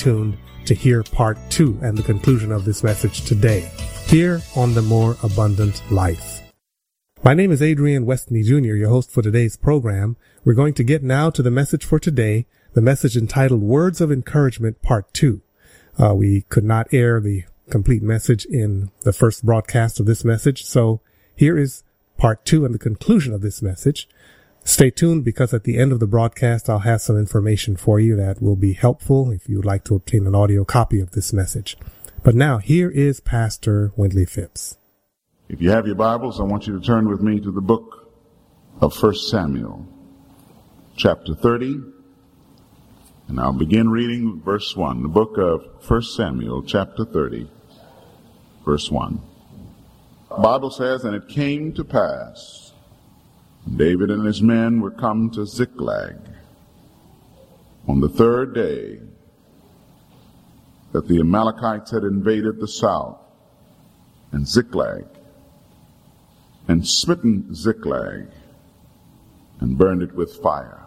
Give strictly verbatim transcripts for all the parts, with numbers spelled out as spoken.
tuned to hear part two and the conclusion of this message today, here on The More Abundant Life. My name is Adrian Westney Junior, your host for today's program. We're going to get now to the message for today, the message entitled Words of Encouragement, Part two. Uh, we could not air the complete message in the first broadcast of this message, so here is Part two and the conclusion of this message. Stay tuned, because at the end of the broadcast, I'll have some information for you that will be helpful if you would like to obtain an audio copy of this message. But now, here is Pastor Wendley Phipps. If you have your Bibles, I want you to turn with me to the book of First Samuel, chapter thirty, and I'll begin reading verse one. The book of First Samuel, chapter thirty, verse one. The Bible says, "And it came to pass, David and his men were come to Ziklag on the third day that the Amalekites had invaded the south and Ziklag, and smitten Ziklag, and burned it with fire,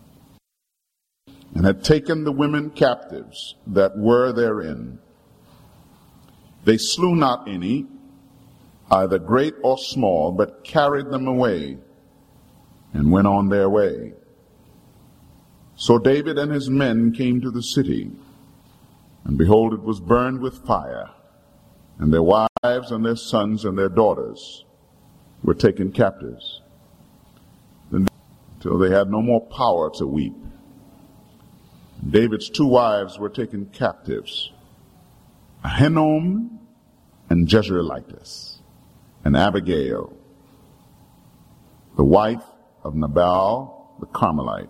and had taken the women captives that were therein. They slew not any, either great or small, but carried them away, and went on their way. So David and his men came to the city, and behold, it was burned with fire, and their wives and their sons and their daughters were taken captives, until they had no more power to weep. And David's two wives were taken captives, Ahinoam and Jezreelitis, and Abigail, the wife of Nabal the Carmelite.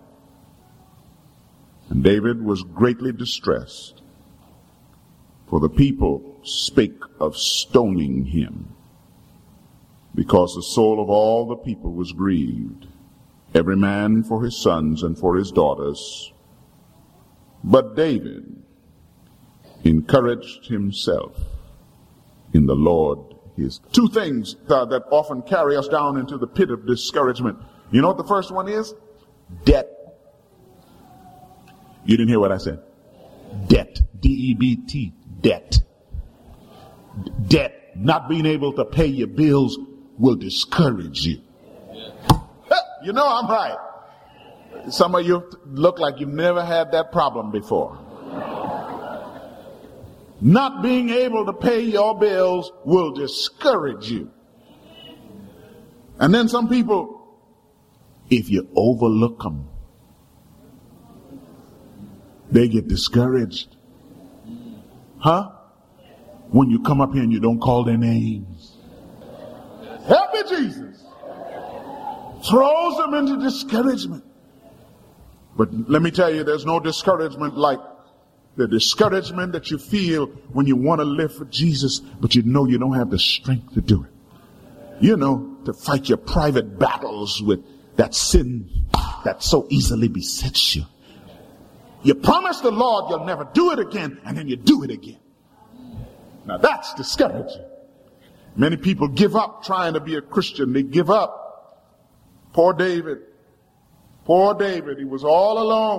And David was greatly distressed, for the people spake of stoning him, because the soul of all the people was grieved, every man for his sons and for his daughters. But David encouraged himself in the Lord his." Two things uh, that often carry us down into the pit of discouragement. You know what the first one is? Debt. You didn't hear what I said? Debt. D E B T. Debt. Debt. Not being able to pay your bills will discourage you. You know I'm right. Some of you look like you've never had that problem before. Not being able to pay your bills will discourage you. And then some people, if you overlook them, they get discouraged. Huh? When you come up here and you don't call their names. Help me, Jesus. Throws them into discouragement. But let me tell you, there's no discouragement like the discouragement that you feel when you want to live for Jesus, but you know you don't have the strength to do it. You know, to fight your private battles with that sin that so easily besets you. You promise the Lord you'll never do it again, and then you do it again. Now that's discouraging. Many people give up trying to be a Christian. They give up. Poor David. Poor David. He was all alone.